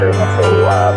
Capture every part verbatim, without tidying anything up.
So, uh,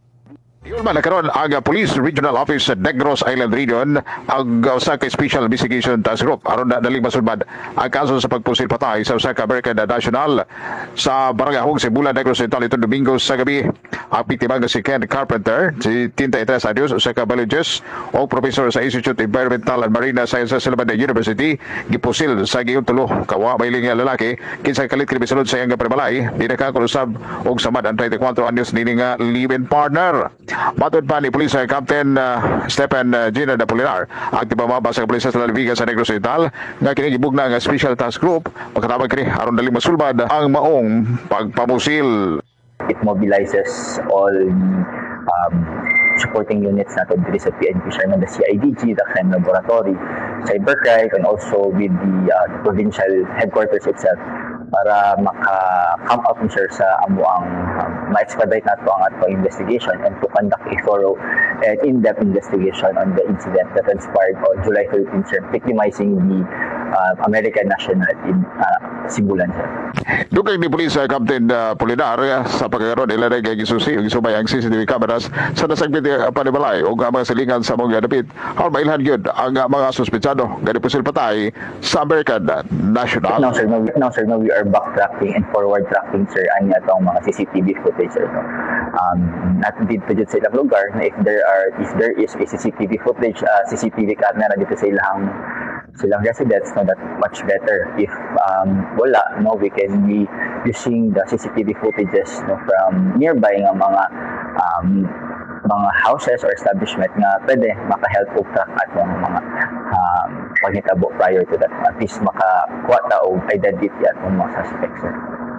Yun man, nakaroon ang uh, Police Regional Office sa Negros Island Region ang uh, usa ka Special Investigation Task Group aron na daling masulbad ang kaso sa pagpusil patay sa usa ka American national sa Barangay Hong Sibula, Negros Oriental itong Domingo sa gabi. Ang biktima nga si Ken Carpenter, si thirty-tres anyos, usa ka biologist o professor sa Institute of Environmental and Marine Sciences sa Laban University, gipusil sa giyong tulo kawa mailing nga lalaki kinsa kalit kini misulod sa iyang prebalay di nakakulusab og samad ang thirty-four anyos nini nga live-in partner. Matod pa ni Police Captain uh, Stephen uh, Gina Dapolinar, ang tibamaba sa Police sa Laliviga sa Negros Oriental, nga kini gibugna nga Special Task Group pagkatawag kini aron dali masulbad ang maong pagpamusil. it mobilizes all the um, supporting units natin dito sa P N P, Sherman, the C I D G, the Crime Laboratory, Cybercrime, and also with the uh, provincial headquarters itself para maka-come up sir sa amuang um, ma-expedite nato ang ato investigation and to conduct a thorough and in-depth investigation on the incident that transpired on July thirteenth, sir, victimizing the uh, American national in uh, Sibulan, sir. Dugay ni Police uh, Captain uh, Polinar uh, sa pagkakaroon nila na gisusi ug subay ang C C T V cameras sa nasagbit uh, panibalay ug mga silingan sa mga dapit aron mailhan gyud ang uh, mga suspetsado gani pusil patay sa American national. No sir, no, no sir, no, we are backtracking and forward tracking, sir, anya atong mga C C T V footage, sir, no. Um, natin dito dito sa ilang lugar na if there are if there is a C C T V footage, uh, C C T V camera dito sa ilang silang residents, no, that much better. If um, wala, no, we can be using the C C T V footages, no, from nearby nga mga um, mga houses or establishment nga pwede maka-help og track atong mga um, paghitabo prior to that. At least makakuha ta og identity atong mga suspects, sir.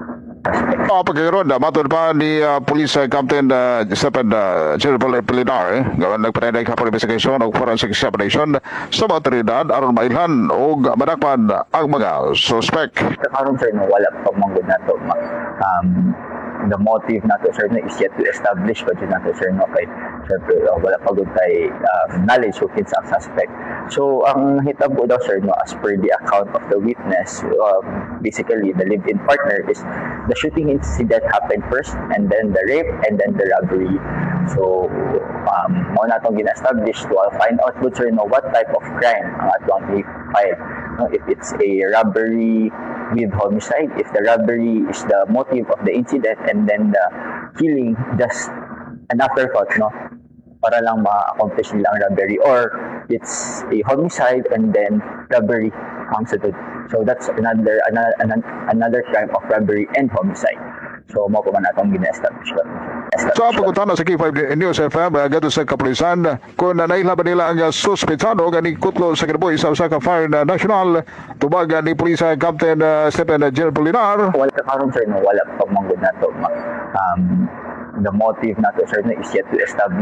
Oh, pagkakaroon na matod pa ni uh, Police uh, Captain uh, Stephen uh, General Pelinar eh, gawan nagparenday ka for investigation o forensic examination sa mga otoridad aron mailhan o madakpan ang mga suspect. Karon, sir, no, wala pa manggod na to. Um, the motive nato, sir, no, is yet to establish but yun nato, sir, no, kay syempre uh, wala pa gud tay um, knowledge of kinsa ang suspect. So ang hitabo daw, sir, no, as per the account of the witness, um, basically the live-in partner is the shooting incident happened first and then the rape and then the robbery. So um mo na tong gina-establish to uh, find out good, sir, no, what type of crime ang atong i-file, no, if it's a robbery with homicide, if the robbery is the motive of the incident and then the killing just an afterthought, no, para lang ma-accomplish nila ang robbery, or it's a homicide and then robbery ang sunod. So that's another another another crime of robbery and homicide. So mo pa man atong gina-establish lang. So ang pagkutana sa K five News F M gadto sa kapulisan kung nanailaban nila ang suspetsado gani kutlo sa Kinabuhi sa usa ka fire na national tubag ni Police Captain uh, Stephen General Polinar. Wala ka karon, sir, no, wala pa manggod nato. Um, the motive nato, sir, no, is yet to establish.